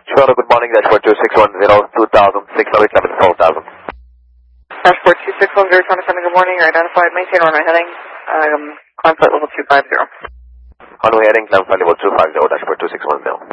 Sure, good morning, dashboard 2610, 2006 level 4000. Dashboard 2610, good morning, you're identified, maintain runway heading, climb flight level 250. Runway heading, climb flight level 250, dashboard 2610.